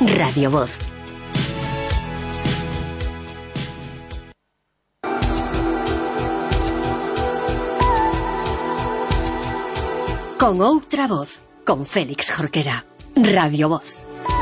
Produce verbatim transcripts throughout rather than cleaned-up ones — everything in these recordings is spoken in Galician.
Radio Voz. Con outra voz, con Félix Jorquera. Radio Voz.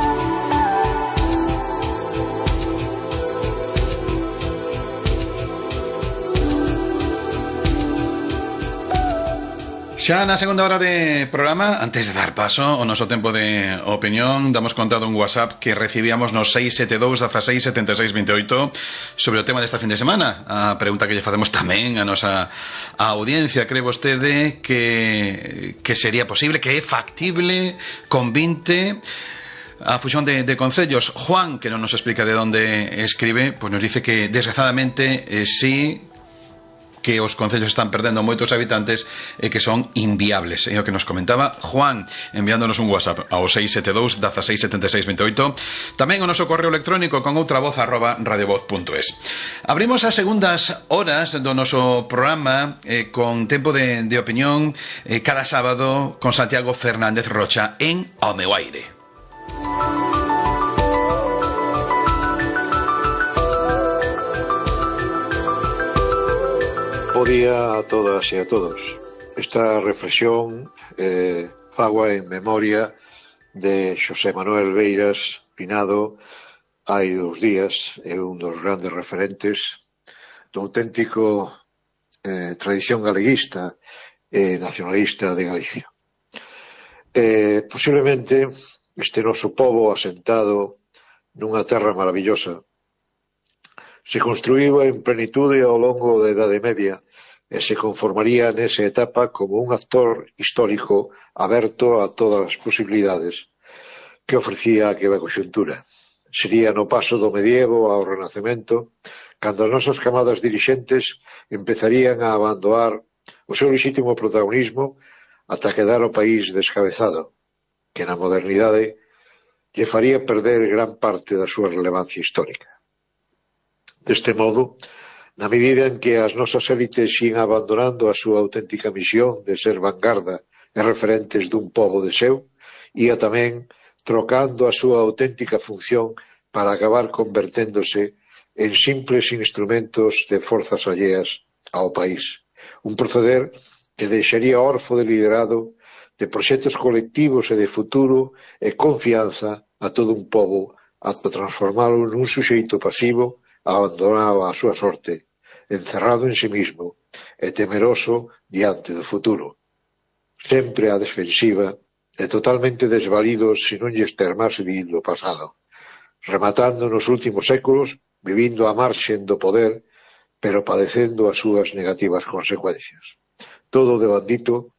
Xa na segunda hora de programa, antes de dar paso ao noso tempo de opinión, damos contado un WhatsApp que recibíamos no seis sete dous, dieciséis, setenta e seis, veinte e oito sobre o tema desta fin de semana. A pregunta que lle facemos tamén a nosa audiencia: cree vostede que, que sería posible, que é factible con vinte a fusión de, de concellos? Juan, que non nos explica de onde escribe, pues nos dice que desgraciadamente eh, sí, que os concellos están perdendo moitos habitantes e que son inviables. É o que nos comentaba Juan, enviándonos un WhatsApp ao seis sete dous, dieciséis, setenta e seis, veinte e oito. Tamén o noso correo electrónico con outra voz arroba radiovoz punto es. Abrimos as segundas horas do noso programa eh, con tempo de, de opinión eh, cada sábado con Santiago Fernández Rocha en O Meu Aire. Bo día a todas e a todos. Esta reflexión eh, fagua en memoria de Xosé Manuel Beiras, finado hai dous días, é un dos grandes referentes do auténtico eh, tradición galeguista e nacionalista de Galicia. Eh, posiblemente este noso pobo asentado nunha terra maravillosa se construíu en plenitude ao longo da Idade Media e se conformaría nesa etapa como un actor histórico aberto a todas as posibilidades que ofrecía aquela conxuntura. Sería no paso do medievo ao Renacemento cando as nosas camadas dirixentes empezarían a abandonar o seu lexítimo protagonismo ata quedar o país descabezado, que na modernidade lle faría perder gran parte da súa relevancia histórica. Deste modo, na medida en que as nosas élites xin abandonando a súa auténtica misión de ser vanguarda e referentes dun pobo de seu, ia tamén trocando a súa auténtica función para acabar converténdose en simples instrumentos de forzas alleas ao país. Un proceder que deixaría orfo de liderado, de proxectos colectivos e de futuro e confianza a todo un pobo ata transformalo nun suxeito pasivo abandonaba a súa sorte, encerrado en sí mismo e temeroso diante do futuro, sempre á defensiva e totalmente desvalido se non lle extermase do pasado, rematando nos últimos séculos, vivindo a marxen do poder, pero padecendo as súas negativas consecuencias. Todo devandito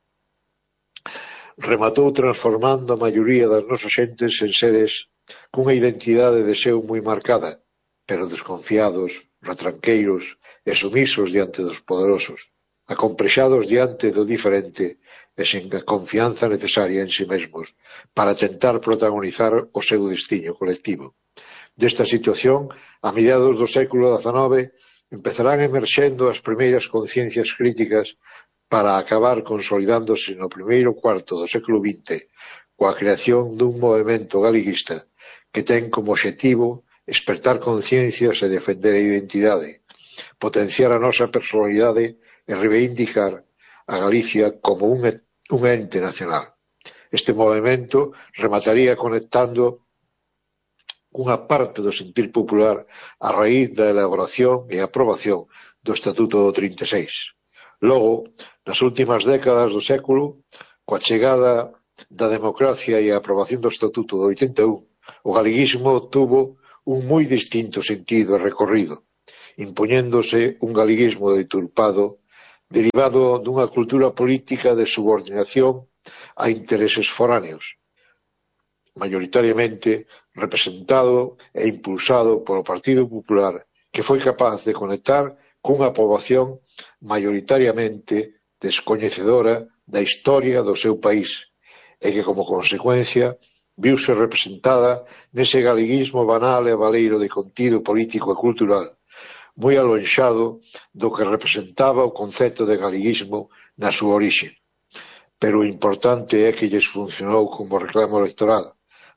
rematou transformando a maioría das nosas xentes en seres cunha identidade de seu moi marcada, pero desconfiados, retranqueiros e sumisos diante dos poderosos, acomplexados diante do diferente e sen a confianza necesaria en si mesmos para tentar protagonizar o seu destiño colectivo. Desta situación, a mediados do século dezanove, empezarán emerxendo as primeiras conciencias críticas para acabar consolidándose no primeiro cuarto do século vinte coa creación dun movemento galeguista que ten como obxectivo despertar conciencias e defender a identidade, potenciar a nosa personalidade e reivindicar a Galicia como un, un ente nacional. Este movimento remataría conectando unha parte do sentir popular a raíz da elaboración e aprobación do Estatuto do trinta e seis. Logo, nas últimas décadas do século, coa chegada da democracia e a aprobación do Estatuto do oitenta e un, o galeguismo tuvo un moi distinto sentido e recorrido, impoñéndose un galeguismo deturpado derivado dunha cultura política de subordinación a intereses foráneos, maioritariamente representado e impulsado polo Partido Popular, que foi capaz de conectar cunha poboación maioritariamente descoñecedora da historia do seu país e que, como consecuencia, viuse representada nese galeguismo banal e baleiro de contido político e cultural, moi alonxado do que representaba o concepto de galeguismo na súa orixe. Pero o importante é que lles funcionou como reclamo electoral,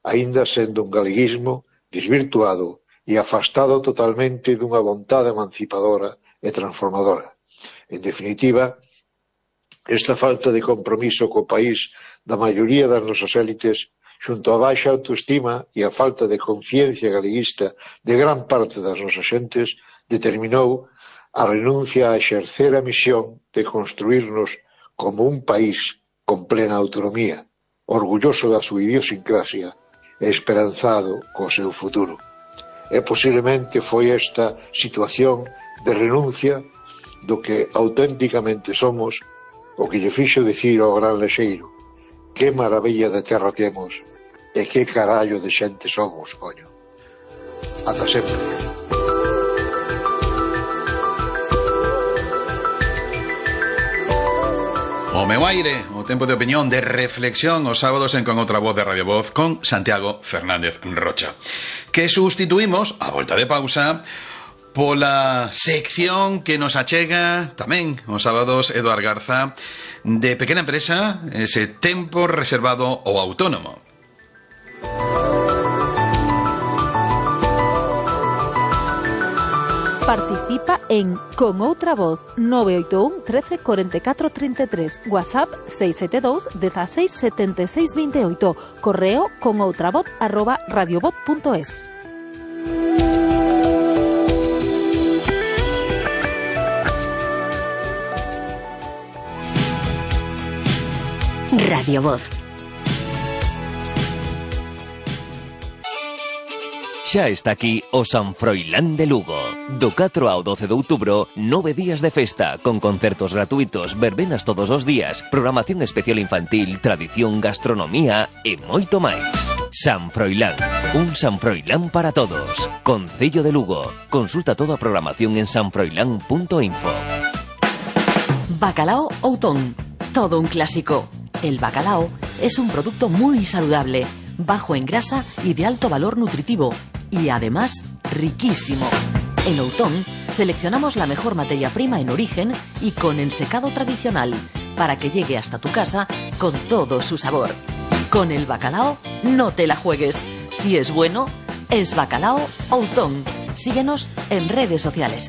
aínda sendo un galeguismo desvirtuado e afastado totalmente dunha vontade emancipadora e transformadora. En definitiva, esta falta de compromiso co país da maioría das nosas élites, xunto á baixa autoestima e a falta de conciencia galeguista de gran parte das nosas xentes, determinou a renuncia a exercer a misión de construirnos como un país con plena autonomía, orgulloso da súa idiosincrasia e esperanzado co seu futuro. E posiblemente foi esta situación de renuncia do que auténticamente somos o que lle fixo dicir ao gran lexeiro: que maravilla de terra temos e que carallo de xente somos, coño. Ata sempre. O meu aire, o tempo de opinión, de reflexión, os sábados en Con Outra Voz de Radio Voz con Santiago Fernández Rocha, que sustituímos, a volta de pausa, pola sección que nos achega tamén os sábados Eduard Garza de Pequena Empresa, ese tempo reservado ao autónomo. Participa en Con Outra Voz nove oito un, trece, cuarenta y cuatro, treinta y tres, WhatsApp seis siete dos, dieciséis, setenta y seis, veintiocho, correo conoutravoz arroba radiovoz punto es. Radio Voz. Xa está aquí o San Froilán de Lugo. Do catro ao doce de outubro, nove días de festa, con concertos gratuitos, verbenas todos os días, programación especial infantil, tradición, gastronomía e moito máis. San Froilán, un San Froilán para todos. Concello de Lugo. Consulta toda a programación en sanfroilán punto info. Bacalao Outón, todo un clásico. El bacalao es un producto muy saludable, bajo en grasa y de alto valor nutritivo, y además riquísimo. En Outón seleccionamos la mejor materia prima en origen y con ensecado tradicional, para que llegue hasta tu casa con todo su sabor. Con el bacalao no te la juegues. Si es bueno, es Bacalao Outón. Síguenos en redes sociales.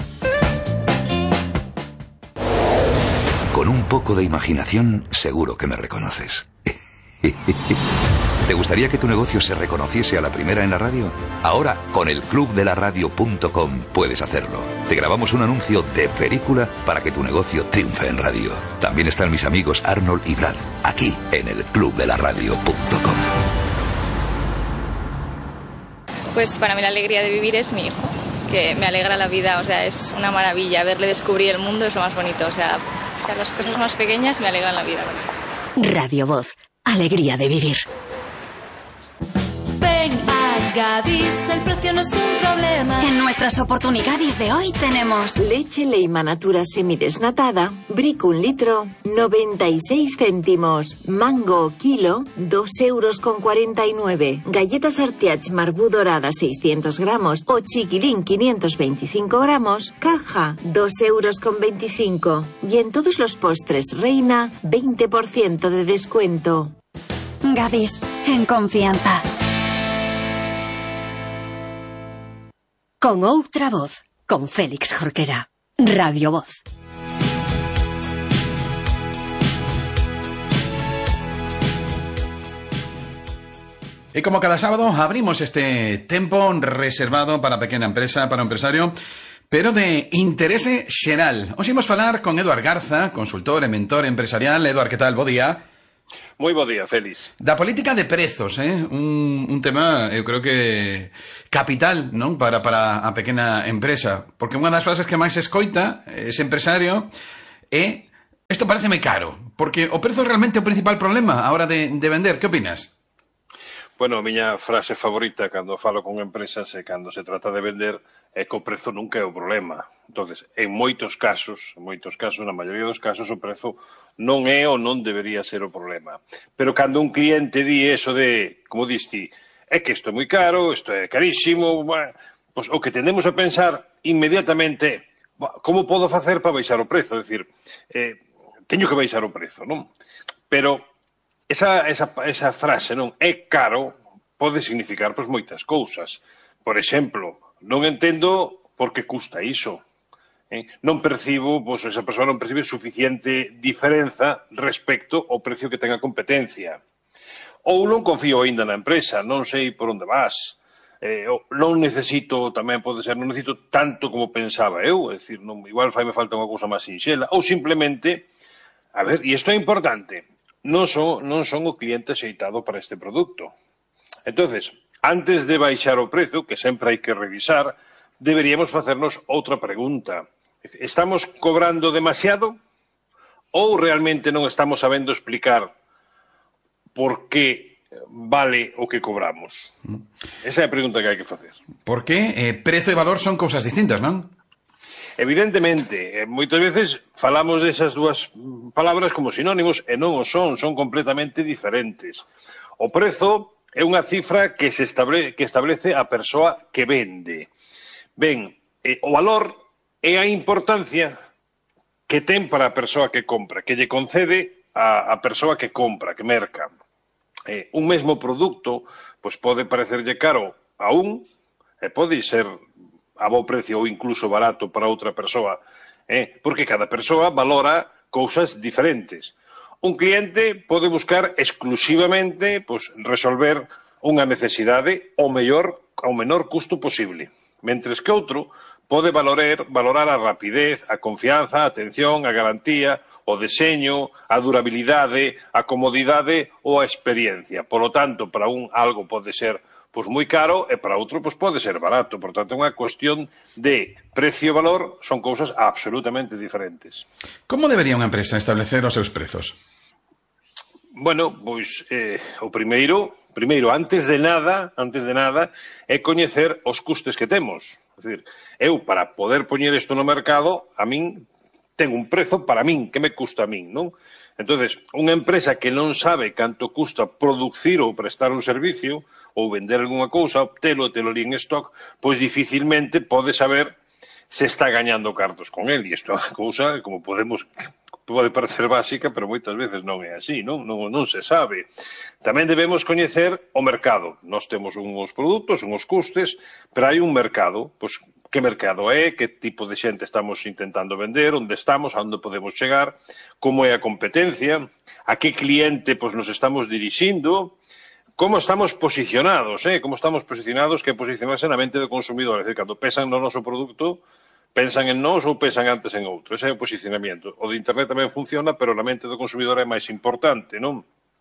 Con un poco de imaginación, seguro que me reconoces. ¿Te gustaría que tu negocio se reconociese a la primera en la radio? Ahora, con el club de la radio punto com puedes hacerlo. Te grabamos un anuncio de película para que tu negocio triunfe en radio. También están mis amigos Arnold y Brad, aquí en el club de la radio punto com. Pues para mí la alegría de vivir es mi hijo, que me alegra la vida, o sea, es una maravilla. Verle descubrir el mundo es lo más bonito, o sea, o sea las cosas más pequeñas me alegran la vida. Radio Voz, alegría de vivir. Ven a Gadis, el precio no es un problema. En nuestras oportunidades de hoy tenemos leche Leima Natura semidesnatada, brick un litro, noventa y seis céntimos, mango kilo, dos euros con cuarenta y nueve, galletas Artiach Marbú dorada seiscientos gramos o chiquilín quinientos veinticinco gramos, caja, dos euros con veinticinco. Y en todos los postres Reina, veinte por ciento de descuento. Gadis, en confianza. Con Outra Voz, con Félix Jorquera. Radio Voz. Y como cada sábado abrimos este tempo reservado para pequena empresa, para o empresario, pero de interese xeral. Hoxe imos falar con Eduard Garza, consultor e mentor empresarial. Eduard, que tal? Bo día. Moi bo día, Félix. Da política de prezos, eh? un, un tema, eu creo que capital, non? Para, para a pequena empresa. Porque unha das frases que máis escoita ese empresario é: isto pareceme caro, porque o prezo é realmente o principal problema a hora de, de vender. Que opinas? Bueno, a miña frase favorita cando falo con empresas e cando se trata de vender é que o prezo nunca é o problema. Entonces, en moitos casos, en moitos casos, na maioría dos casos, o prezo non é ou non debería ser o problema. Pero cando un cliente di eso de, como diste, é que isto é moi caro, isto é carísimo, bueno, pois o que tendemos a pensar inmediatamente, como podo facer para baixar o prezo? É dicir, eh, teño que baixar o prezo, non? Pero esa, esa, esa frase, non, é caro, pode significar pois moitas cousas. Por exemplo, non entendo por que custa iso. Eh? Non percibo, pois esa persoa non percibe suficiente diferenza respecto ao precio que ten a competencia. Ou non confío aínda na empresa, non sei por onde vas. Eh, non necesito, tamén pode ser, non necesito tanto como pensaba eu, é dicir, non, igual fai me falta unha cousa máis sinxela, ou simplemente, a ver, e isto é importante, non son, non son o cliente axeitado para este produto. Entonces, antes de baixar o prezo, que sempre hai que revisar, deberíamos facernos outra pregunta. Estamos cobrando demasiado ou realmente non estamos sabendo explicar por que vale o que cobramos? Esa é a pregunta que hai que facer. Por que eh, prezo e valor son cousas distintas, non? Evidentemente, moitas veces falamos desas dúas palabras como sinónimos e non o son, son completamente diferentes. O prezo é unha cifra que se establece, que establece a persoa que vende. Ben, eh, o valor é a importancia que ten para a persoa que compra, que lle concede a, a persoa que compra, que merca. Eh, un mesmo produto pois pode parecerlle caro a un e pode ser a bo precio ou incluso barato para outra persoa, eh, porque cada persoa valora cousas diferentes. Un cliente pode buscar exclusivamente pois, resolver unha necesidade ao mellor, ao menor custo posible, mentres que outro pode valorar, valorar a rapidez, a confianza, a atención, a garantía, o deseño, a durabilidade, a comodidade ou a experiencia. Por lo tanto, para un algo pode ser pois moi caro e para outro pois pode ser barato. Por tanto, é unha cuestión de precio e valor, son cousas absolutamente diferentes. Como debería unha empresa establecer os seus prezos? Bueno, pois eh, o primeiro, primeiro, antes de nada, antes de nada, é coñecer os custes que temos. É dicir, eu para poder poñer isto no mercado, a min ten un prezo para min, que me custa a min, non? Entonces, unha empresa que non sabe canto custa producir ou prestar un servicio ou vender algunha cousa, obtelo, telo ali en stock, pois dificilmente pode saber se está gañando cartos con el. E isto é unha cousa, como podemos, pode parecer básica, pero moitas veces non é así, non? Non, non se sabe. Tamén debemos coñecer o mercado. Nós temos uns produtos, uns custes, pero hai un mercado, pois, que mercado é, que tipo de xente estamos intentando vender, onde estamos, a onde podemos chegar, como é a competencia, a que cliente pois, nos estamos dirixindo, como estamos posicionados, eh? como estamos posicionados, que posicionarse na mente do consumidor. É dicir, cando pesan no noso produto, pensan en nós ou pensan antes en outro. Ese é o posicionamiento. O de internet tamén funciona, pero na mente do consumidor é máis importante, non?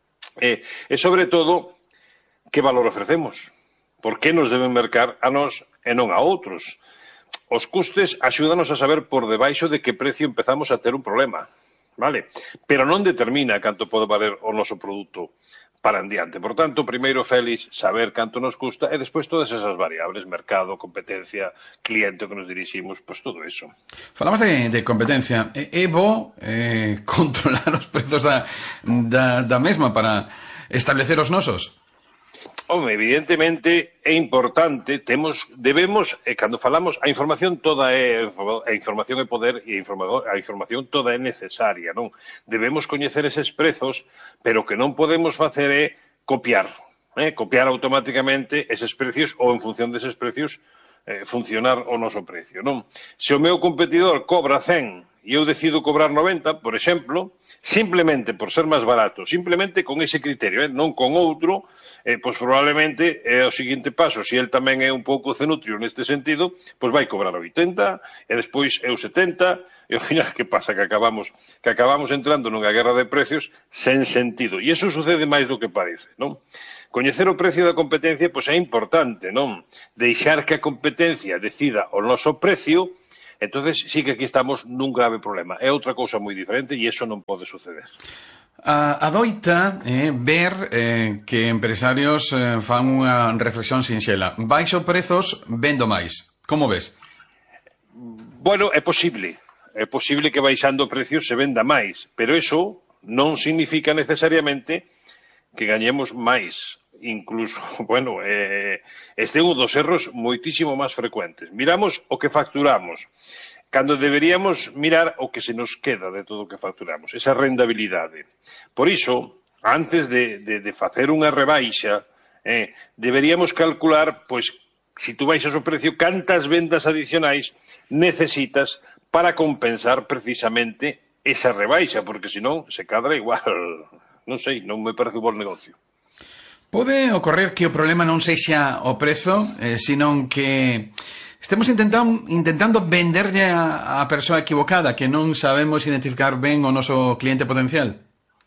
E, e sobre todo, que valor ofrecemos? Por que nos deben mercar a nós e non a outros? Os custes axúdanos a saber por debaixo de que precio empezamos a ter un problema, vale? Pero non determina canto pode valer o noso produto para en diante. Por tanto, primeiro, Félix, saber canto nos custa e despois todas esas variables, mercado, competencia, cliente que nos diriximos, pois todo eso. Falamos de, de competencia. É bo eh, controlar os prezos da, da, da mesma para establecer os nosos? Home, evidentemente é importante, temos, debemos, e cando falamos, a información toda é, a información é poder e a información toda é necesaria, non? Debemos coñecer eses prezos, pero que non podemos facer é copiar, eh? copiar automáticamente eses precios ou en función deses precios eh, funcionar o noso precio, non? Se o meu competidor cobra cen e eu decido cobrar noventa, por exemplo, simplemente por ser máis barato, simplemente con ese criterio, eh? non con outro, eh, pois probablemente é o seguinte paso, se el tamén é un pouco cenutrio neste sentido, pois vai cobrar oitenta, e despois é o setenta, e ao final que pasa? Que acabamos, que acabamos entrando nunha guerra de precios sen sentido. E iso sucede máis do que parece, non? Coñecer o precio da competencia pois é importante, non? Deixar que a competencia decida o noso precio, entonces sí que aquí estamos nun grave problema. É outra cousa moi diferente e iso non pode suceder. A, adoita eh, ver eh, que empresarios eh, fan unha reflexión sinxela. Baixo prezos, vendo máis. Como ves? Bueno, é posible. É posible que baixando precios se venda máis, pero eso non significa necesariamente que gañemos máis. Incluso, bueno, eh, este é un dos erros moitísimo máis frecuentes. Miramos o que facturamos, cando deberíamos mirar o que se nos queda de todo o que facturamos, esa rendabilidade. Por iso, antes de, de, de facer unha rebaixa, Eh, deberíamos calcular, pois, se tú baixas o precio, cantas vendas adicionais necesitas para compensar precisamente esa rebaixa, porque senón se cadra igual. Non sei, non me parece un bon negocio. Pode ocorrer que o problema non sexa o prezo, eh, senón que estemos intentando, intentando venderlle a, a persoa equivocada, que non sabemos identificar ben o noso cliente potencial.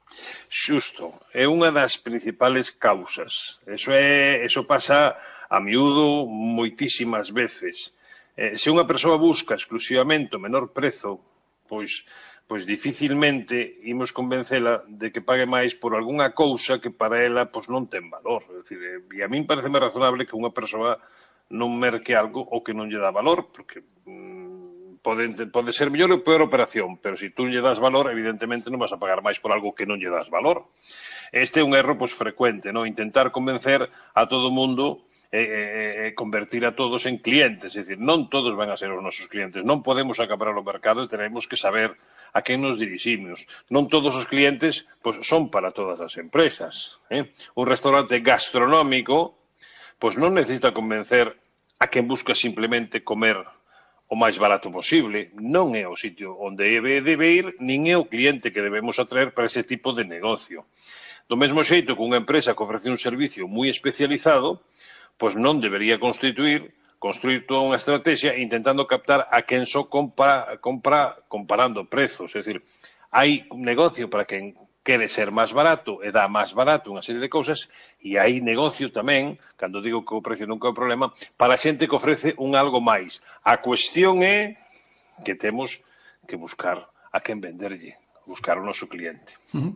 Xusto, é unha das principales causas. Eso é, eso pasa a miúdo moitísimas veces. Eh, se unha persoa busca exclusivamente o menor prezo, pois pois dificilmente imos convencela de que pague máis por algunha cousa que para ela pois non ten valor. É dicir, e a min parece máis razonable que unha persoa non merque algo o que non lle dá valor, porque mm, pode, pode ser mellor ou peor operación, pero se tú lle das valor, evidentemente non vas a pagar máis por algo que non lle das valor. Este é un erro pois frecuente, non? Intentar convencer a todo o mundo e eh, eh, convertir a todos en clientes, é dicir, non todos van a ser os nosos clientes, non podemos acaparar o mercado e tenemos que saber a quen nos diriximos. Non todos os clientes pois, son para todas as empresas. Eh? Un restaurante gastronómico pois non necesita convencer a quen busca simplemente comer o máis barato posible. Non é o sitio onde debe ir, nin é o cliente que debemos atraer para ese tipo de negocio. Do mesmo xeito que unha empresa que ofrece un servicio moi especializado, pois non debería constituir, construir toda unha estrategia intentando captar a quen só compra, compra comparando prezos. É dicir, hai un negocio para quen quere ser máis barato e dá máis barato unha serie de cousas, e hai negocio tamén, cando digo que o precio nunca é o problema, para a xente que ofrece un algo máis. A cuestión é que temos que buscar a quen venderlle, buscar o noso cliente. Uh-huh.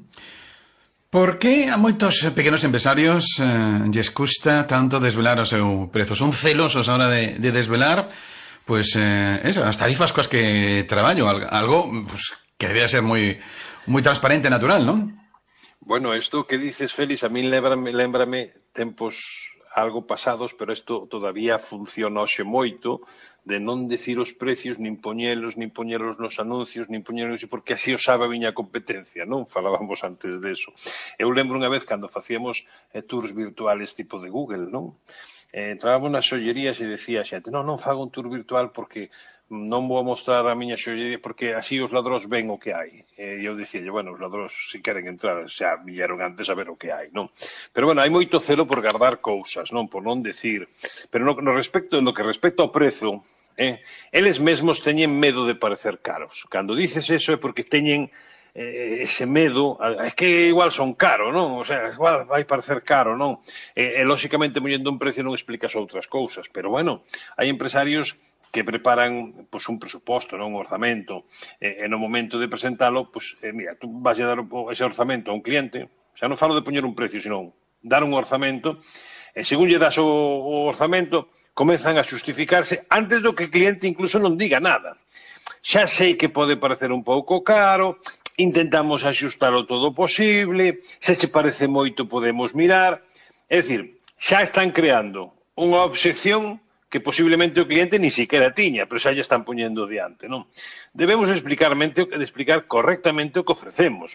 Por que a moitos pequenos empresarios eh, lles custa tanto desvelar o seu prezo? Son celosos a hora de, de desvelar pues, eh, eso, as tarifas coas que traballo, algo pues, que debía ser moi moi transparente e natural, non? Bueno, isto que dices, Félix, a mí lembrame, lembrame tempos algo pasados, pero isto todavía funciona hoxe moito, de non decir os precios, nin poñelos, nin poñelos nos anuncios, nin poñelos, porque así o sabe a miña competencia, non? Falábamos antes deso. Eu lembro unha vez cando facíamos eh, tours virtuales tipo de Google, non? Eh, entrábamos nas xollerías e decía a xente, non, non fago un tour virtual porque non vou a mostrar a miña xollería porque así os ladróns ven o que hai. E eu dicía, bueno, os ladróns se queren entrar, xa viñeron antes a ver o que hai, non? Pero, bueno, hai moito celo por guardar cousas, non? Por non decir. Pero no, no, respecto, no que respecta ao prezo, eh, eles mesmos teñen medo de parecer caros. Cando dices eso é porque teñen eh, ese medo, é que igual son caro, non? O sea, igual vai parecer caro, non? E, e lóxicamente, mollendo un precio non explicas outras cousas. Pero, bueno, hai empresarios que preparan pois, un presuposto, non un orzamento, e, e no momento de presentalo, pois, eh, mira, tú vas a dar ese orzamento a un cliente, xa non falo de poñer un precio, sino dar un orzamento, e según lle das o, o orzamento, comezan a xustificarse antes do que o cliente incluso non diga nada. Xa sei que pode parecer un pouco caro, intentamos axustalo todo posible, se se parece moito podemos mirar, é dicir, xa están creando unha obxección que posiblemente o cliente ni siquiera tiña, pero xa lle están poñendo diante, non? Debemos explicarmente, explicar correctamente o que ofrecemos.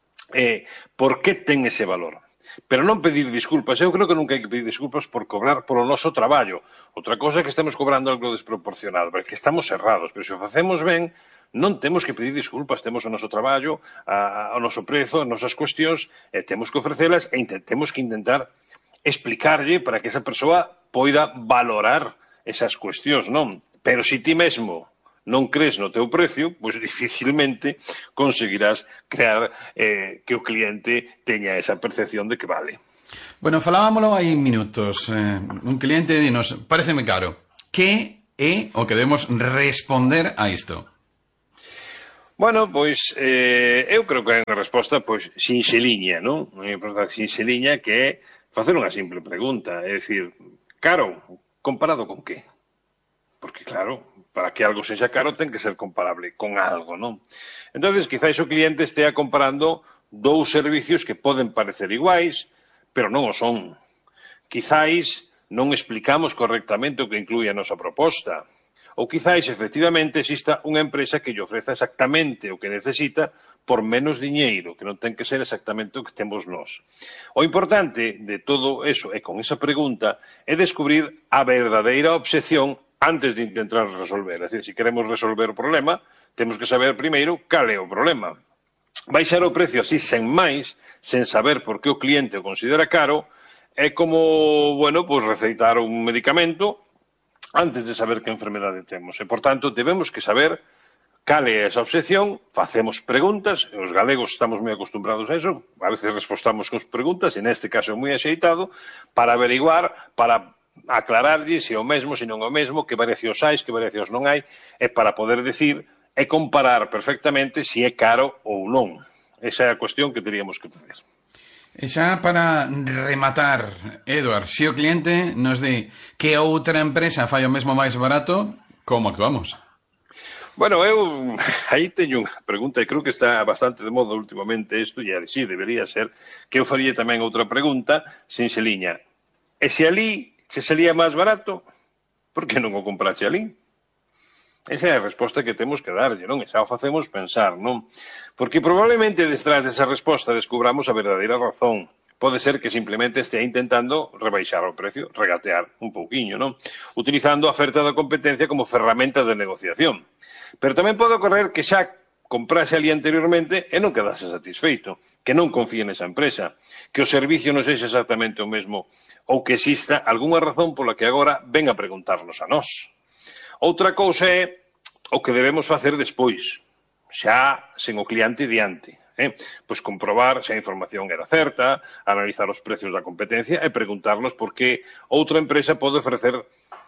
Eh, por que ten ese valor? Pero non pedir disculpas. Eu creo que nunca hai que pedir disculpas por cobrar polo noso traballo. Outra cosa é que estemos cobrando algo desproporcionado, porque estamos errados, pero se o facemos ben, non temos que pedir disculpas, temos o noso traballo, a, a, o noso prezo, as nosas cuestións, e temos que ofrecelas e temos que intentar explicarlle para que esa persoa poida valorar esas cuestións, non? Pero se ti mesmo non crees no teu precio, pois dificilmente conseguirás crear eh, que o cliente teña esa percepción de que vale. Bueno, falábamolo hai minutos. Eh, un cliente dinos, pareceme caro. Que é o que debemos responder a isto? Bueno, pois, eh, eu creo que hai unha resposta, pois, sinxeliña, non? Unha resposta sinxeliña que é facer unha simple pregunta, é dicir, caro, comparado con que? Porque, claro, para que algo sexa caro ten que ser comparable con algo, non? Entonces, quizáis o cliente estea comparando dous servicios que poden parecer iguais, pero non o son. Quizáis non explicamos correctamente o que inclúe a nosa proposta. ou quizáis efectivamente exista unha empresa que lle ofreza exactamente o que necesita por menos diñeiro, que non ten que ser exactamente o que temos nós. O importante de todo eso, e con esa pregunta, é descubrir a verdadeira obxección antes de intentar resolver. É dicir, se queremos resolver o problema, temos que saber primeiro cal é o problema. Baixar o precio así, sen máis, sen saber por que o cliente o considera caro, é como, bueno, pues receitar un medicamento antes de saber que enfermedade temos. E, por tanto, debemos que saber cal é esa obsesión, facemos preguntas, e os galegos estamos moi acostumbrados a eso, a veces respostamos con preguntas, e neste caso é moi axeitado, para averiguar, para aclararlle se é o mesmo, se non é o mesmo, que variacións hai, que variacións non hai, e para poder decir e comparar perfectamente se é caro ou non. Esa é a cuestión que teríamos que facer. E xa para rematar, Eduard, se o cliente nos di que outra empresa fai o mesmo máis barato, como actuamos? Bueno, eu aí teño unha pregunta e creo que está bastante de moda últimamente isto, e así debería ser, que eu faría tamén outra pregunta, sin se liña. E se ali se salía máis barato, por que non o comprache ali? Esa é a resposta que temos que darlle, non? E xa o facemos pensar, non? Porque probablemente detrás desa resposta descubramos a verdadeira razón. Pode ser que simplemente estea intentando rebaixar o precio, regatear un pouquiño, non? Utilizando a oferta da competencia como ferramenta de negociación. Pero tamén pode ocorrer que xa comprase ali anteriormente e non quedase satisfeito, que non confíe nesa empresa, que o servicio non sexa exactamente o mesmo, ou que exista algunha razón pola que agora ven a preguntarnos a nós. Outra cousa é o que debemos facer despois, xa sen o cliente diante. Eh? Pois comprobar se a información era certa, analizar os precios da competencia e preguntarnos por que outra empresa pode ofrecer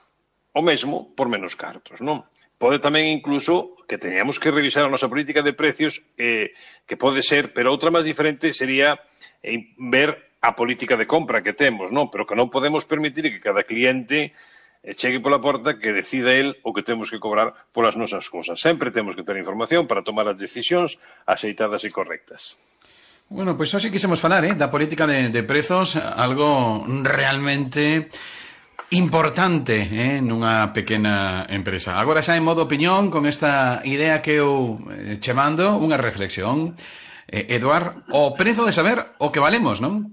o mesmo por menos cartos, non? Pode tamén incluso que teñamos que revisar a nosa política de precios, eh, que pode ser, pero outra máis diferente sería eh, ver a política de compra que temos, non? Pero que non podemos permitir que cada cliente eh, chegue pola porta que decida el o que temos que cobrar polas nosas cousas. Sempre temos que ter información para tomar as decisións axeitadas e correctas. Bueno, pois pues, hoxe quisemos falar eh, da política de, de prezos, algo realmente importante eh, nunha pequena empresa. Agora xa en modo opinión, con esta idea que eu eh, che mando, unha reflexión. Eh, Eduard, o prezo de saber o que valemos, non?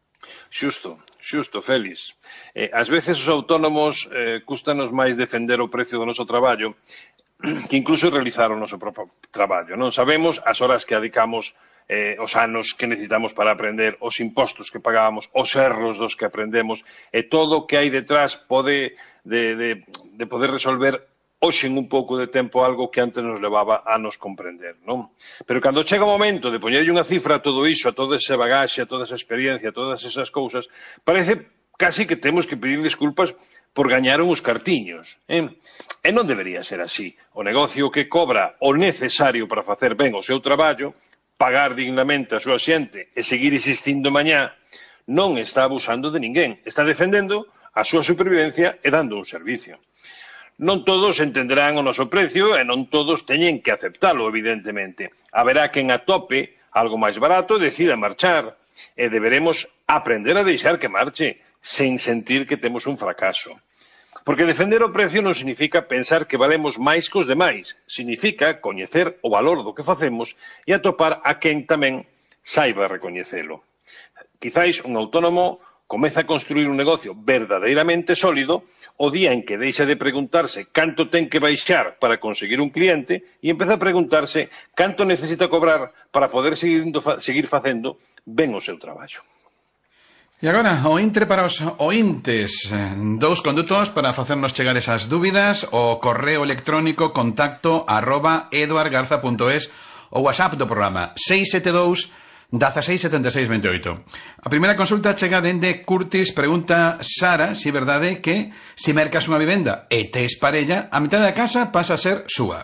Xusto, xusto, Félix. Eh, ás veces os autónomos eh, custanos máis defender o precio do noso traballo que incluso realizar o noso propio traballo. Non sabemos as horas que adicamos, eh, os anos que necesitamos para aprender, os impostos que pagábamos, os erros dos que aprendemos, e todo o que hai detrás pode de, de, de poder resolver hoxe en un pouco de tempo algo que antes nos levaba a nos comprender, non? Pero cando chega o momento de poñerlle unha cifra a todo iso, a toda esa bagaxe, a toda esa experiencia, a todas esas cousas, parece casi que temos que pedir disculpas por gañar uns cartiños. Eh? E non debería ser así. O negocio que cobra o necesario para facer ben o seu traballo, pagar dignamente a súa xente e seguir existindo mañá, non está abusando de ninguén. Está defendendo a súa supervivencia e dando un servicio. Non todos entenderán o noso precio e non todos teñen que aceptalo, evidentemente. Haberá quen atope algo máis barato e decida marchar. E deberemos aprender a deixar que marche, sen sentir que temos un fracaso. Porque defender o precio non significa pensar que valemos máis que os demais. Significa coñecer o valor do que facemos e atopar a quen tamén saiba recoñecelo. Quizáis un autónomo comeza a construir un negocio verdadeiramente sólido o día en que deixa de preguntarse canto ten que baixar para conseguir un cliente e empeza a preguntarse canto necesita cobrar para poder seguir, seguir facendo ben o seu traballo. E agora, o intre para os ointes, dous condutos para facernos chegar esas dúbidas, o correo electrónico contacto arroba eduardgarza punto es, o WhatsApp do programa seis sete dous, dezasseis, setenta e seis, veinte e oito. A primeira consulta chega dende Curtis, pregunta Sara, si é verdade que se mercas unha vivenda e tes parella, a metade da casa pasa a ser súa.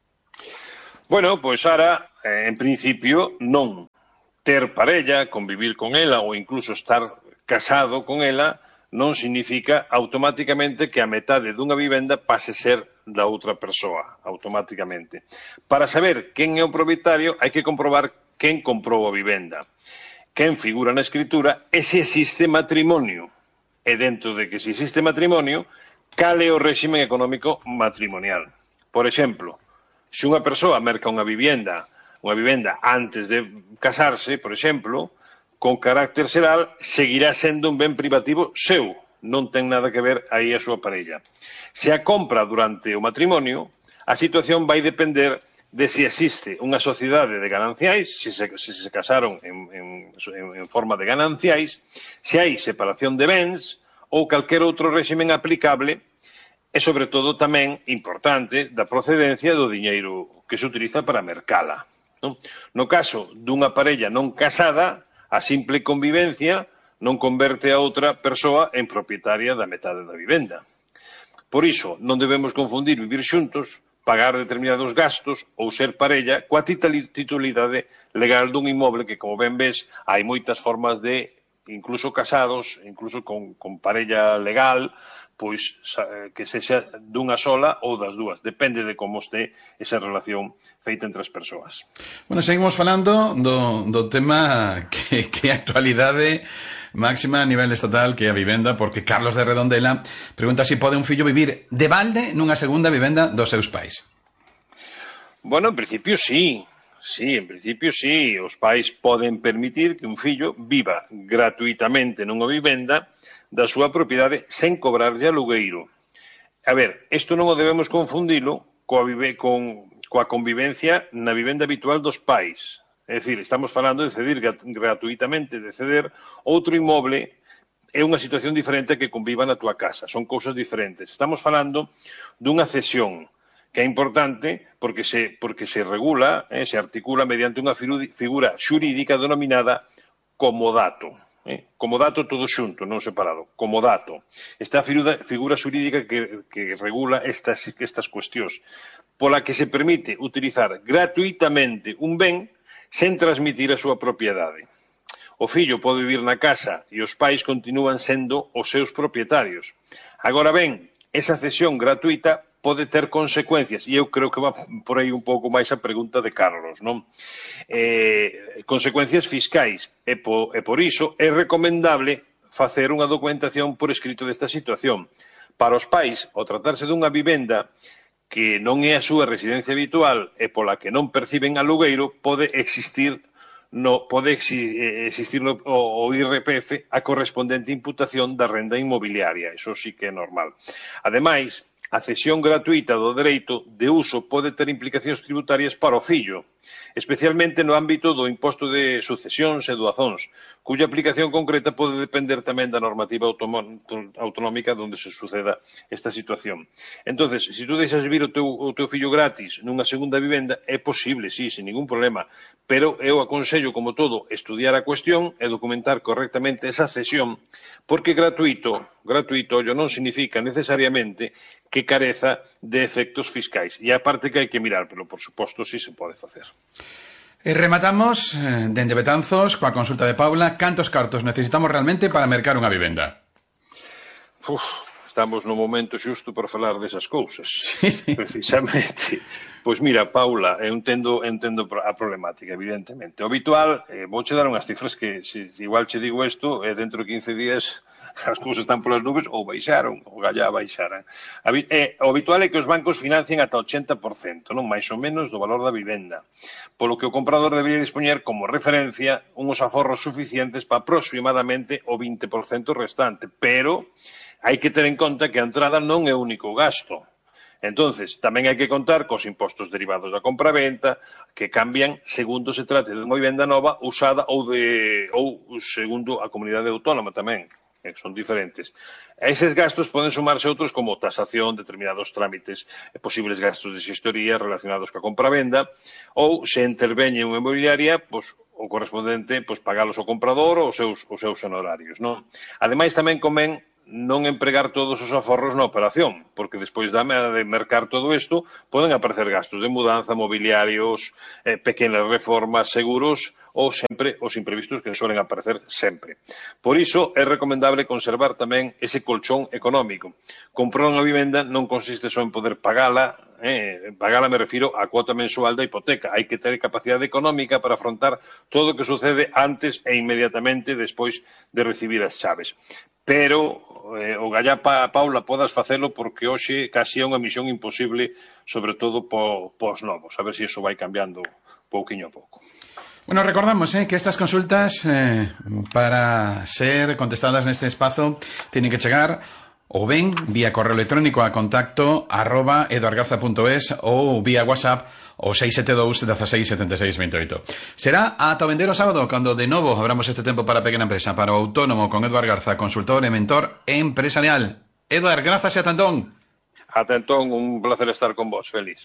Bueno, pois Sara, en principio non. Ter parella, convivir con ela ou incluso estar casado con ela non significa automáticamente que a metade dunha vivenda pase a ser da outra persoa, automáticamente. Para saber quen é o propietario hai que comprobar quen comprou a vivenda, quen figura na escritura e se existe matrimonio. E dentro de que se existe matrimonio, cal é o réxime económico matrimonial. Por exemplo, se unha persoa merca unha vivenda, unha vivenda antes de casarse, por exemplo, con carácter xeral, seguirá sendo un ben privativo seu, non ten nada que ver aí a súa parella. Se a compra durante o matrimonio, a situación vai depender de se existe unha sociedade de gananciais, se se, se, se casaron en, en, en forma de gananciais, se hai separación de bens ou calquer outro réximen aplicable e, sobre todo, tamén importante da procedencia do diñeiro que se utiliza para mercala. Non? No caso dunha parella non casada, a simple convivencia non converte a outra persoa en propietaria da metade da vivenda. Por iso, non debemos confundir vivir xuntos, pagar determinados gastos ou ser parella coa titularidade legal dun inmoble que, como ben ves, hai moitas formas de, incluso casados, incluso con, con parella legal, pois que sexa dunha sola ou das dúas. Depende de como este esa relación feita entre as persoas. Bueno, seguimos falando do, do tema que, que a actualidade máxima a nivel estatal que é a vivenda, porque Carlos de Redondela pregunta se si pode un fillo vivir de balde nunha segunda vivenda dos seus pais. Bueno, en principio sí. Sí, en principio sí. Os pais poden permitir que un fillo viva gratuitamente nunha vivenda da súa propiedade sen cobrarlle alugueiro. A ver, isto non o debemos confundilo coa, vive, con, coa convivencia na vivenda habitual dos pais. É dicir, estamos falando de ceder gratuitamente, de ceder outro inmoble, é unha situación diferente que conviva na túa casa, son cousas diferentes. Estamos falando dunha cesión, que é importante porque se, porque se regula, eh, se articula mediante unha figura xurídica denominada comodato. Eh? Comodato todo xunto, non separado. Comodato. Esta figura, figura xurídica que, que regula estas, estas cuestións, pola que se permite utilizar gratuitamente un ben sen transmitir a súa propiedade. O fillo pode vivir na casa e os pais continúan sendo os seus propietarios. Agora ben, esa cesión gratuita pode ter consecuencias, e eu creo que va por aí un pouco máis a pregunta de Carlos, non? Eh, consecuencias fiscais, e, po, e por iso é recomendable facer unha documentación por escrito desta situación. Para os pais, ao tratarse dunha vivenda que non é a súa residencia habitual e pola que non perciben alugueiro, pode existir no, pode existir no, o, o I R P F a correspondente imputación da renda inmobiliaria. Eso sí que é normal. Ademais, a cesión gratuita do dereito de uso pode ter implicacións tributarias para o fillo, especialmente no ámbito do imposto de sucesións e doazóns, cuya aplicación concreta pode depender tamén da normativa autonómica onde se suceda esta situación. Entonces, se tú deixas vivir o teu, o teu fillo gratis nunha segunda vivenda, é posible, sí, sin ningún problema, pero eu aconsello, como todo, estudiar a cuestión e documentar correctamente esa cesión, porque gratuito, gratuito, ollo, non significa necesariamente que careza de efectos fiscais. E a parte que hai que mirar, pero por suposto sí se pode facer. E rematamos, eh, dende Betanzos, coa consulta de Paula. Cantos cartos necesitamos realmente para mercar unha vivenda? Uf, estamos no momento xusto para falar desas cousas. Sí, sí. Precisamente. Pois mira, Paula, eu entendo, entendo a problemática, evidentemente. O habitual, eh, vou che dar unhas cifras que, se igual che digo isto, eh, dentro de quince días as cousas están polas nubes ou baixaron, ou gallá baixaran. Eh, o habitual é que os bancos financien ata ochenta por cento, non máis ou menos, do valor da vivenda, polo que o comprador debería dispoñer como referencia uns aforros suficientes para aproximadamente o vinte por cento restante, pero hai que ter en conta que a entrada non é o único gasto. Entonces, tamén hai que contar cos impostos derivados da compraventa, que cambian segundo se trate de unha vivenda nova, usada ou, de, ou segundo a comunidade autónoma tamén. Que son diferentes. A eses gastos poden sumarse outros como tasación, determinados trámites, posibles gastos de xestoría relacionados coa compravenda, ou se interveñe unha inmobiliaria, pois, o correspondente, pois, pagalos ao comprador ou os seus, os seus honorarios, non? Ademais, tamén convén non empregar todos os aforros na operación, porque despois da de mercar todo isto, poden aparecer gastos de mudanza, mobiliarios, eh, pequenas reformas, seguros, ou sempre os imprevistos que suelen aparecer sempre. Por iso, é recomendable conservar tamén ese colchón económico. Comprar unha vivenda non consiste só en poder pagala eh, pagala me refiro á cuota mensual da hipoteca. Hai que ter capacidade económica para afrontar todo o que sucede antes e inmediatamente despois de recibir as chaves. Pero eh, o gallá pa, Paula podas facelo porque hoxe casi é unha misión imposible, sobre todo po, pos novos. A ver se iso vai cambiando pouquiño a pouco. Bueno, recordamos eh, que estas consultas eh, para ser contestadas neste espazo tienen que chegar ou ben vía correo electrónico a contacto arroba eduargarza punto es ou vía WhatsApp o seis sete dous, dezasseis, setenta e seis, veintiocho. Será ata o vendeiro sábado cando de novo abramos este tempo para a pequena empresa, para o autónomo con Eduard Garza, consultor e mentor empresarial. Eduard, grazas e ata entón. Ata entón, un placer estar con vos, feliz.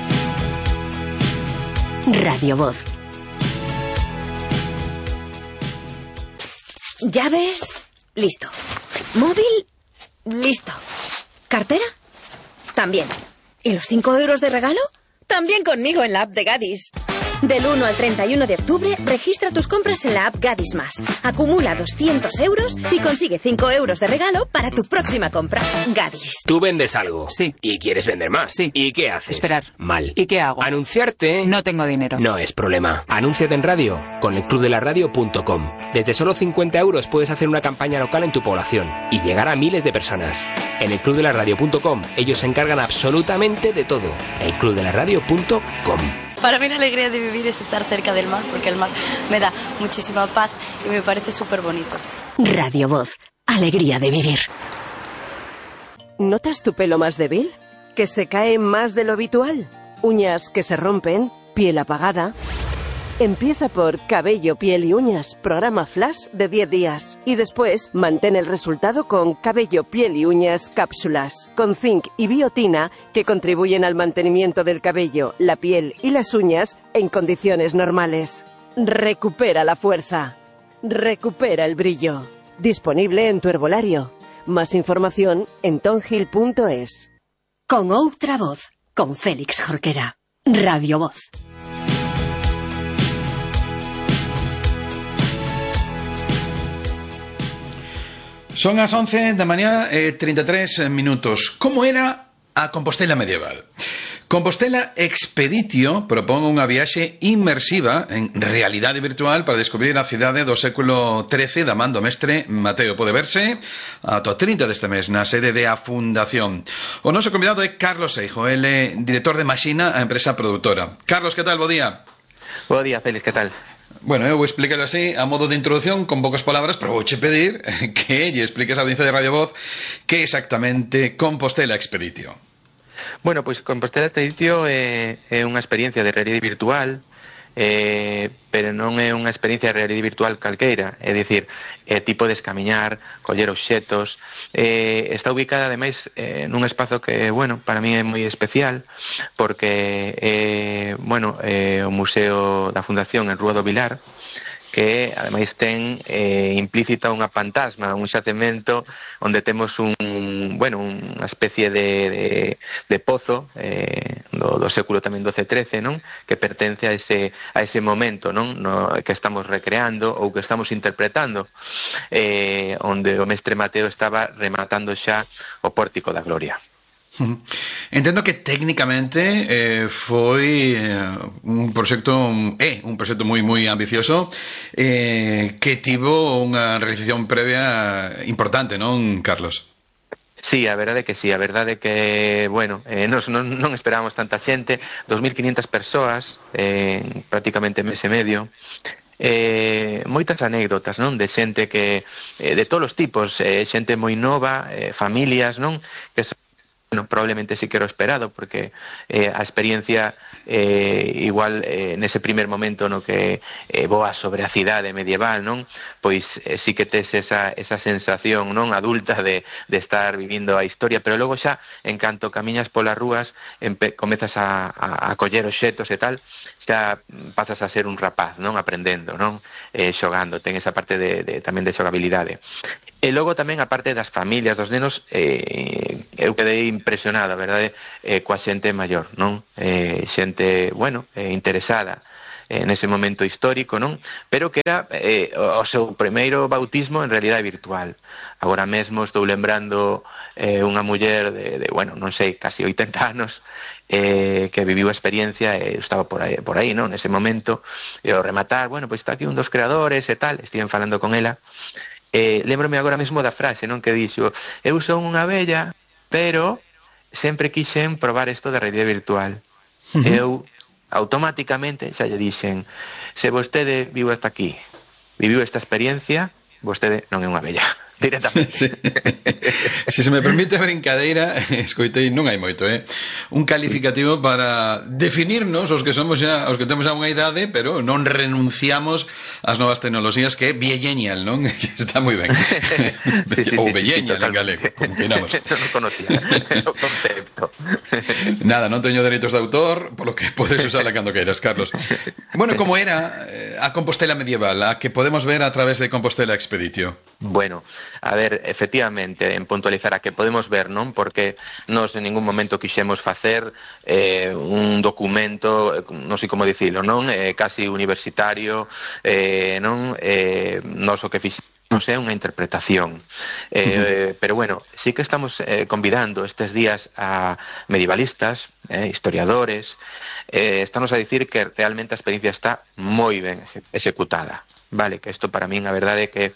Radio Voz. Llaves, listo. Móvil, listo. ¿Cartera? También. ¿Y los cinco euros de regalo? También conmigo en la app de Gadis. Del uno al treinta y uno de octubre, registra tus compras en la app Gadis Más. Acumula doscientos euros y consigue cinco euros de regalo para tu próxima compra. Gadis. Tú vendes algo. Sí. ¿Y quieres vender más? Sí. ¿Y qué haces? Esperar. Mal. ¿Y qué hago? Anunciarte. No tengo dinero. No es problema. Anúnciate en radio con el club de la radio punto com. Desde solo cincuenta euros puedes hacer una campaña local en tu población y llegar a miles de personas. En el club de la radio punto com ellos se encargan absolutamente de todo. el club de la radio punto com. Para mí la alegría de vivir es estar cerca del mar, porque el mar me da muchísima paz y me parece súper bonito. Radio Voz. Alegría de vivir. ¿Notas tu pelo más débil? ¿Que se cae más de lo habitual? ¿Uñas que se rompen? ¿Piel apagada? Empieza por Cabello, Piel y Uñas, programa Flash de diez días. Y después mantén el resultado con Cabello, Piel y Uñas cápsulas, con zinc y biotina que contribuyen al mantenimiento del cabello, la piel y las uñas en condiciones normales. Recupera la fuerza. Recupera el brillo. Disponible en tu herbolario. Más información en tonhill punto es. Con outra voz, con Félix Jorquera. Radio Voz. Son as once da mañá e trinta e tres minutos. Como era a Compostela medieval? Compostela Expeditio propón unha viaxe inmersiva en realidade virtual para descubrir a cidade do século trece da man do mestre Mateo. Pode verse ata o trinta deste mes na sede de a Fundación. O noso convidado é Carlos Seijo, ele é director de Maxina, a empresa produtora. Carlos, que tal? Bo día. Bo día, Félix, que tal? Bueno, eu vou explicarlo así, a modo de introducción, con poucas palabras, pero vouche pedir que lle expliques a audiencia de Radio Voz que exactamente Compostela Expeditio. Bueno, pois Compostela Expeditio é, é unha experiencia de realidade virtual, eh, pero non é unha experiencia de realidade virtual calqueira, é dicir, é tipo de escamiñar, coller obxetos, eh, está ubicada ademais eh, nun espazo que, bueno, para mí é moi especial, porque é, bueno, é o Museo da Fundación en Rúa do Vilar, que ademais ten eh, implícita unha fantasma, un xacemento onde temos un, bueno, unha especie de, de, de pozo eh, do, do século tamén doce trece, non? Que pertence a ese, a ese momento, non? No, que estamos recreando ou que estamos interpretando, eh, onde o mestre Mateo estaba rematando xa o Pórtico da Gloria. Entendo que técnicamente eh, foi eh, un proxecto é eh, un proxecto moi moi ambicioso eh, que tivo unha realización previa importante, non, Carlos? Sí, a verdade que sí, a verdade que, bueno, eh, nos, non, non esperábamos tanta xente, dos mil quinientas persoas, eh, prácticamente mes e medio, eh, moitas anécdotas, non, de xente que, eh, de todos os tipos, eh, xente moi nova, eh, familias, non, que son, bueno, probablemente sí que era esperado, porque eh, a experiencia eh, igual eh, nese primer momento no que eh, voa sobre a cidade medieval, non? Pois eh, sí que tes esa, esa sensación, non, adulta de, de estar vivindo a historia, pero logo xa, en canto camiñas polas rúas, empe, comezas a, a, a coller obxetos e tal, xa pasas a ser un rapaz, non, aprendendo, non, eh, xogando, ten esa parte de, de, tamén de xogabilidade. E logo tamén a parte das familias, dos nenos, eh, eu quedei impresionado, a verdade, eh, coa xente maior, non? Eh, xente, bueno, eh, interesada, eh, nese momento histórico, non? Pero que era eh, o seu primeiro bautismo en realidade virtual. Agora mesmo estou lembrando eh, unha muller de, de, bueno, non sei, casi oitenta anos, eh, que viviu a experiencia e eh, estaba por aí, por aí, non? Nese momento, e ao rematar, bueno, pois está aquí un dos creadores e tal, estiven falando con ela. Eh, lembrome agora mesmo da frase, non? Que dixo, eu son unha abella, pero sempre quixen probar isto da realidade virtual. Uh-huh. Eu automáticamente xa lle dixen, se vostede viu hasta aquí, viviu esta experiencia, vostede non é unha abella. Directamente. Sí. Se se me permite a brincadeira, escoitei, non hai moito, eh? Un calificativo para definirnos os que somos xa, os que temos xa unha idade, pero non renunciamos ás novas tecnoloxías, que é viellenial, non? Está moi ben. Sí, sí, ou viellenial sí, en galego, como queramos. Non conocía o concepto. Nada, non teño dereitos de autor, polo que podes usarla cando queiras, Carlos. Bueno, como era eh, a Compostela medieval, a que podemos ver a través de Compostela Expeditio? Bueno, a ver, efectivamente, en puntualizar a que podemos ver, non? Porque nos en ningún momento quixemos facer eh, un documento, non sei como dicilo, non? Eh, casi universitario, eh, non? Eh, nos o que fixemos non sei, unha interpretación. Eh, uh-huh. Pero bueno, sí que estamos eh, convidando estes días a medievalistas, eh, historiadores, eh, estamos a dicir que realmente a experiencia está moi ben executada. Vale, que isto para min a verdade é que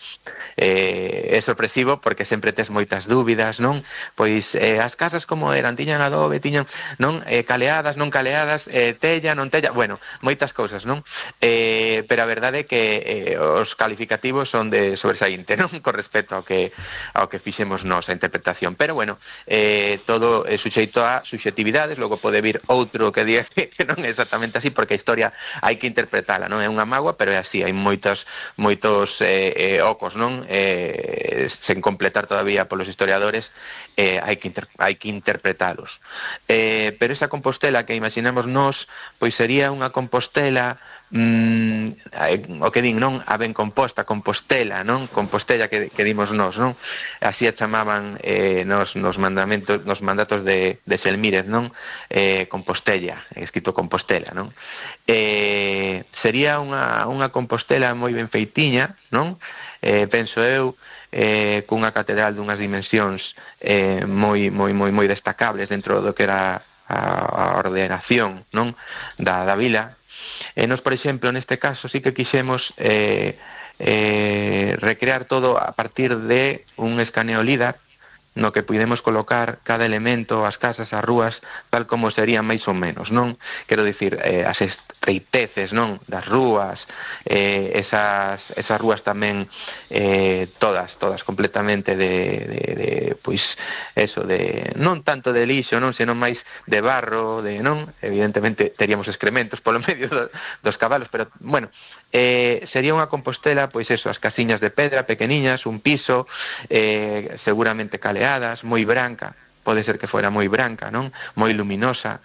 eh, é sorpresivo porque sempre tes moitas dúbidas, non? Pois eh, as casas como eran, tiñan adobe, tiñan non eh, caleadas, non caleadas, eh, tella, non tella, bueno, moitas cousas, non? Eh, pero a verdade é que eh, os calificativos son de sobresaínte, non? Con respecto ao que ao que fixemos nós a interpretación, pero bueno, eh, todo é suxeito a subxetividades, logo pode vir outro que diga que non é exactamente así, porque a historia hai que interpretala, non é unha mágoa, pero é así, hai moitas moitos eh, eh, ocos, non? Eh, sen completar todavía polos historiadores, eh, hai que inter- hai que interpretalos. Eh, pero esa Compostela que imaginamos nós, pois sería unha Compostela mm, o que din, non? A ben composta, Compostela, non? Compostela que, que dimos nós, non? Así a chamaban eh, nos, nos mandamentos, nos mandatos de, de Selmírez, non? Eh, Compostela, escrito Compostela, non? Eh, sería unha, unha Compostela moi ben feitiña, non? Eh, penso eu, eh, cunha catedral dunhas dimensións eh, moi, moi, moi, moi destacables dentro do que era a, a ordenación, non? Da, da vila. E nos, por exemplo, neste caso sí que quixemos eh, eh, recrear todo a partir de un escaneo LIDAR no que podemos colocar cada elemento, as casas, as rúas, tal como serían máis ou menos, non? Quero dicir, eh, as estreiteces, non? Das rúas, eh, esas, esas rúas tamén, eh, todas, todas completamente de, de, de, pois, eso, de, non tanto de lixo, non? Senón máis de barro, de, non? Evidentemente teríamos excrementos polo medio do, dos cabalos, pero, bueno, eh, sería unha Compostela, pois eso, as casiñas de pedra pequeniñas, un piso, eh, seguramente caleado, moi branca, pode ser que fora moi branca, non? Moi luminosa,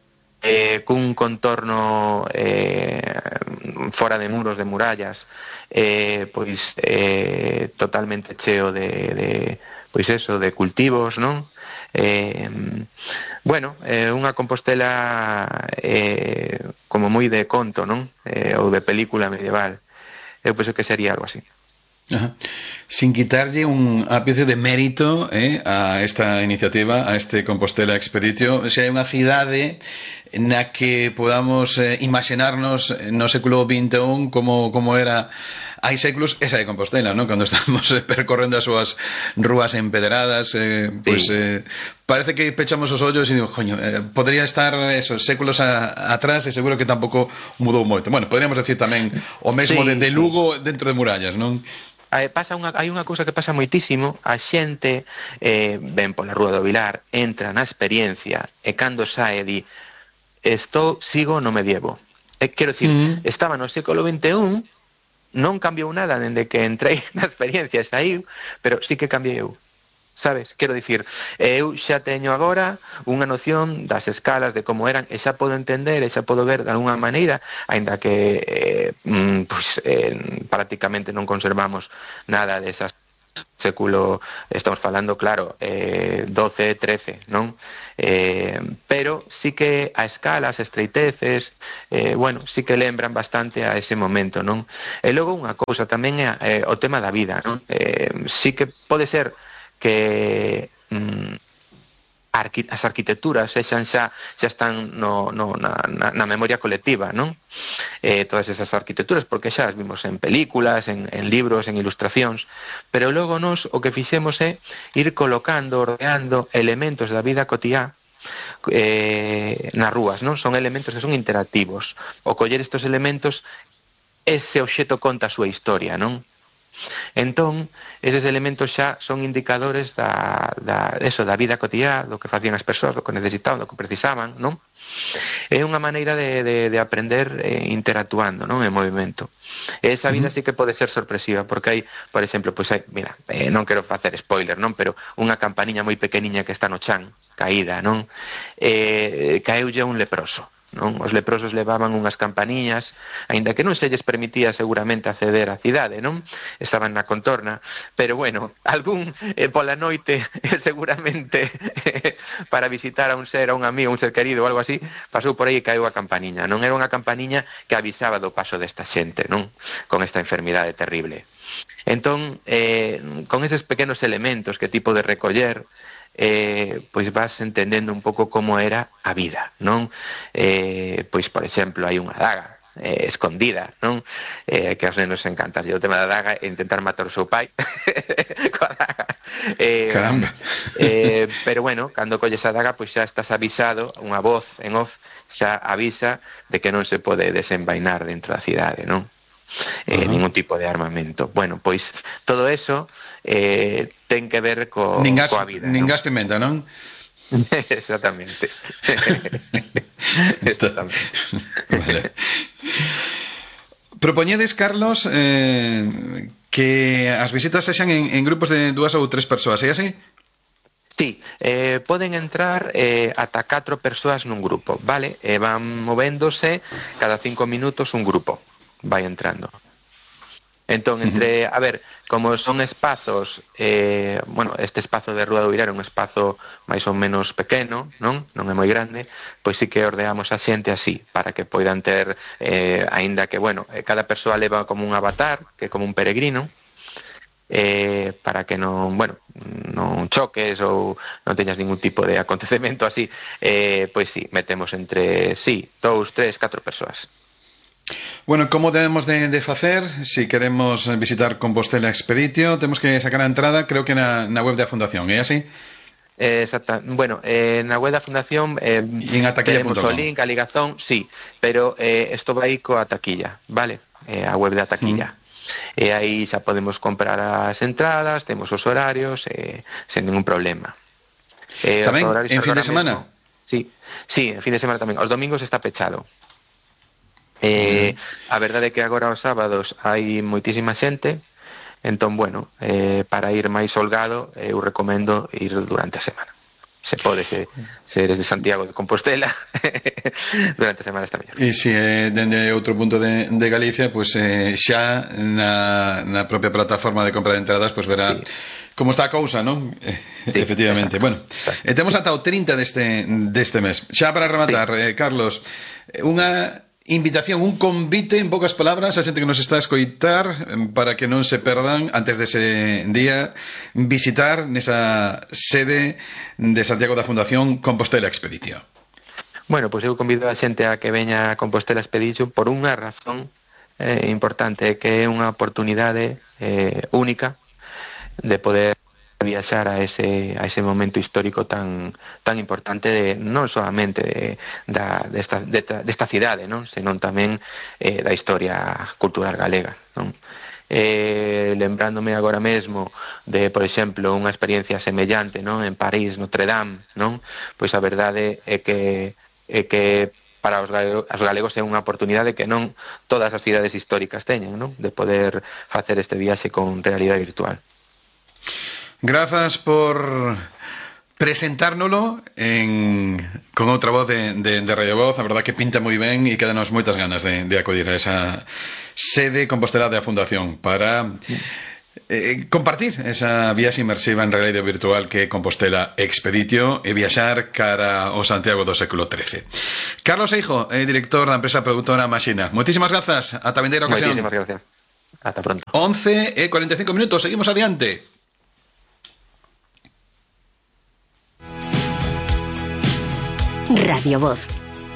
eh, cun contorno eh, fora de muros, de murallas, eh, pois eh, totalmente cheo de, de, pois eso, de cultivos, non? Eh, bueno, eh, unha Compostela eh, como moi de conto, non? Eh, ou de película medieval. Eu penso que sería algo así. Ajá. Sin quitarlle un ápice de mérito eh, a esta iniciativa, a este Compostela Expeditio, se hai unha cidade na que podamos eh, imaginarnos no século vinte e un como, como era hai séculos esa de Compostela, ¿no? Cando estamos eh, percorrendo as súas rúas empedradas, eh, pues, sí. eh, parece que pechamos os ollos e digo, coño, eh, podría estar esos séculos a, atrás e seguro que tampouco mudou moito. Bueno, podríamos decir tamén o mesmo sí, de, de Lugo dentro de murallas, non? Pasa unha, hai unha cousa que pasa moitísimo, a xente eh, ven pola Rúa do Vilar, entra na experiencia e cando sae di estou, sigo no medievo. E, quero dicir, mm. estaba no século vinte e un, non cambiou nada dende que entrei na experiencia e saí, pero sí que cambiei eu. Sabes? Quero dicir, eu xa teño agora unha noción das escalas de como eran e xa podo entender e xa podo ver de alguna maneira, aínda que eh, pues, eh, prácticamente non conservamos nada desas século, estamos falando, claro, eh, doce, trece, non? Eh, pero sí que a escala, as estreiteces, eh, bueno, sí que lembran bastante a ese momento, non? E logo unha cousa tamén é eh, o tema da vida, non? Eh, sí que pode ser que mm, arqui as arquitecturas sexan xa, xa están no, no, na, na, na memoria colectiva, non? Eh, todas esas arquitecturas, porque xa as vimos en películas, en, en libros, en ilustracións, pero logo nos o que fixemos é ir colocando, ordeando elementos da vida cotiá eh, nas rúas, non? Son elementos que son interactivos. O coller estes elementos, ese obxeto conta a súa historia, non? Entón, eses elementos xa son indicadores da, da, eso, da vida cotiá, do que facían as persoas, do que necesitaban, do que precisaban, non? É unha maneira de, de, de aprender eh, interactuando, non? En movimento. E esa vida sí que pode ser sorpresiva, porque hai, por exemplo, pois hai, mira, eh, non quero facer spoiler, non? Pero unha campaniña moi pequeniña que está no chan, caída, non? Eh, caeulle un leproso. Non? Os leprosos levaban unhas campaniñas, aínda que non se lles permitía seguramente acceder á cidade, non? Estaban na contorna, pero bueno, algún eh, pola noite seguramente para visitar a un ser, a un amigo, un ser querido ou algo así, pasou por aí e caeu a campaniña. Non era unha campaniña que avisaba do paso desta xente, non? Con esta enfermidade terrible. Entón, eh, con eses pequenos elementos que tipo de recoller, Eh, pois vas entendendo un pouco como era a vida, non? Eh, pois, por exemplo, hai unha daga eh, escondida, non? Eh, que aos nenos encanta o tema da daga e intentar matar o seu pai coa daga. Eh, Caramba. Eh, pero bueno, cando colles a daga, pois xa estás avisado, unha voz en off xa avisa de que non se pode desenvainar dentro da cidade, non? Eh, uh-huh. Ningún tipo de armamento. Bueno, pois todo eso eh, ten que ver co, nin gas, coa vida, nin non? gas pimenta, non? Exactamente. Exactamente. Vale. Propoñedes, Carlos, eh, que as visitas sexan en, en grupos de dúas ou tres persoas, é así? Sí, eh, poden entrar eh, ata catro persoas nun grupo, vale? E van movéndose cada cinco minutos un grupo. Vai entrando. Entón, entre, a ver, como son espazos, eh, bueno, este espazo de Rúa do Virar é un espazo máis ou menos pequeno, non? Non é moi grande, pois sí que ordeamos a xente así, para que poidan ter, eh, aínda que, bueno, cada persoa leva como un avatar, que é como un peregrino, eh, para que non, bueno, non choques ou non teñas ningún tipo de acontecemento así, eh, pois sí, metemos entre, sí, dous, tres, catro persoas. Bueno, como debemos de, de facer si queremos visitar Compostela Expeditio? Temos que sacar a entrada, creo que na, na web da Fundación, é así? Eh, exacta. Bueno, eh, na web da Fundación eh, tenemos o link, a ligazón, sí, pero eh, esto vai coa taquilla, vale? Eh, a web da taquilla. Mm. E aí xa podemos comprar as entradas, temos os horarios, eh, sen ningún problema. Eh, tamén, en fin de semana? Mesmo, sí, sí, en fin de semana tamén. Os domingos está pechado. Eh, a verdade é que agora os sábados hai moitísima xente, entón, bueno, eh, para ir máis holgado, eu recomendo ir durante a semana. Se pode, se, se eres de Santiago de Compostela, durante a semana está mellor. E se é dende outro punto de, de Galicia, pues, eh, xa na, na propia plataforma de compra de entradas, pues verá sí como está a cousa, non? Sí, efectivamente. Exacto. Bueno, exacto. E temos ata o trinta deste, deste mes. Xa para rematar, sí. eh, Carlos, unha invitación, un convite, en poucas palabras, a xente que nos está a escoitar para que non se perdan antes dese día visitar nesa sede de Santiago da Fundación Compostela Expeditio. Bueno, pois eu convido a xente a que veña a Compostela Expeditio por unha razón eh, importante, que é unha oportunidade eh, única de poder viaxar a ese, a ese momento histórico tan tan importante de, non solamente de, da, desta, desta, desta cidade, non? Senón tamén eh, da historia cultural galega, non? Eh, lembrándome agora mesmo de, por exemplo, unha experiencia semellante, non? En París, Notre Dame, non? Pois a verdade é que é que para os galegos, os galegos é unha oportunidade que non todas as cidades históricas teñen, non? De poder facer este viaxe con realidade virtual. Grazas por presentárnoslo en, con outra voz de, de, de Radio Voz. A verdad que pinta moi ben e quedanos moitas ganas de, de acudir a esa sede Compostela da Fundación para eh, compartir esa viaxe inmersiva en realidade virtual que é Compostela Expeditio e viaxar cara ao Santiago do século trece. Carlos Eijo, eh, director da empresa productora Maxina. Moitísimas grazas, ata a vindeira ocasión. Moitísimas gracias. Ata pronto. once e cuarenta y cinco minutos, seguimos adiante. Radio Voz.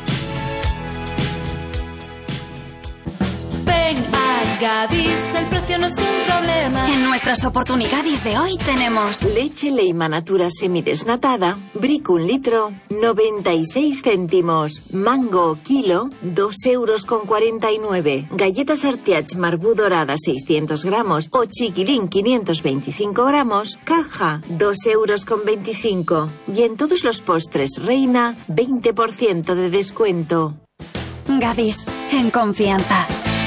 Ven a Gadis, el precio no es un problema. En nuestras oportunidades de hoy tenemos leche Leima Natura semidesnatada, Brick un litro, noventa y seis céntimos, mango kilo, dos euros con cuarenta y nueve, galletas Artiach Marbú dorada seiscientos gramos o chiquilín quinientos veinticinco gramos, caja dos euros con veinticinco. Y en todos los postres Reina, veinte por ciento de descuento. Gadis, en confianza.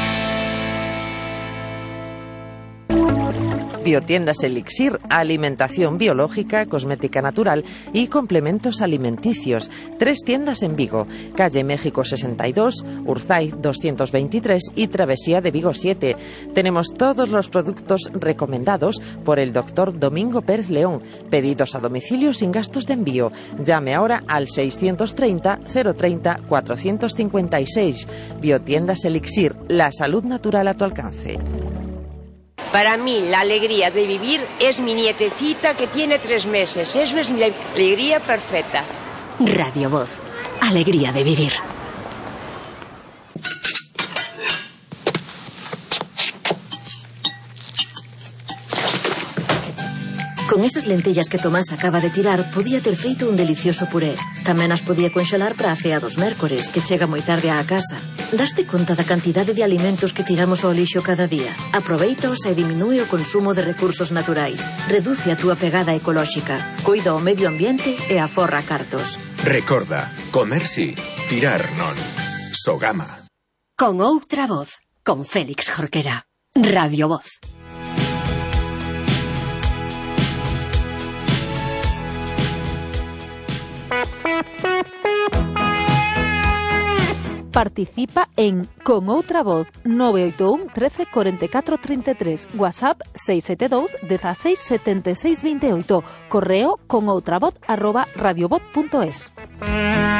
Biotiendas Elixir, alimentación biológica, cosmética natural y complementos alimenticios. Tres tiendas en Vigo, calle México sesenta y dos, Urzaiz doscientos veintitrés y Travesía de Vigo siete. Tenemos todos los productos recomendados por el doctor Domingo Pérez León, pedidos a domicilio sin gastos de envío. Llame ahora al seiscientos treinta, cero treinta, cuatrocientos cincuenta y seis. Biotiendas Elixir, la salud natural a tu alcance. Para mí, la alegría de vivir es mi nietecita que tiene tres meses. Eso es mi alegría perfecta. Radio Voz. Alegría de vivir. Con esas lentellas que Tomás acaba de tirar, podía ter feito un delicioso puré. Tamén as podía conxelar para a cea dos mércores, que chega moi tarde á casa. Daste conta da cantidade de alimentos que tiramos ao lixo cada día? Aproveitaos e diminúe o consumo de recursos naturais. Reduce a túa pegada ecolóxica. Cuida o medio ambiente e aforra cartos. Recorda, comer sí, tirar non. Sogama. Con outra voz, con Félix Jorquera. Radio Voz. Participa en Con Outra Voz nove oito un, trece, cuarenta y cuatro, treinta y tres, WhatsApp seis siete dos, dieciséis, setenta y seis veintiocho, correo con outra voz arroba radiovoz punto es.